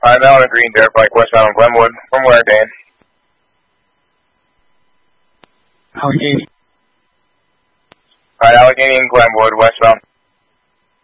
I'm now on a green dirt bike westbound Glenwood. From where, Dan? Allegheny. Alright, Allegheny and Glenwood, westbound.